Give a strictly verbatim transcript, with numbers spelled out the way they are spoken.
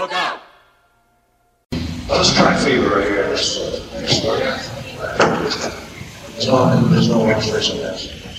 Look out! Let's try fever right here. There's no, there's no illustration of this.